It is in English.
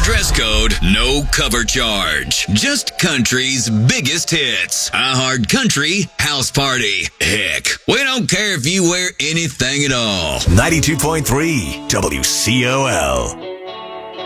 dress code, no cover charge. Just country's biggest hits. iHeart Country House Party. Heck, we don't care if you wear anything at all. 92.3 WCOL.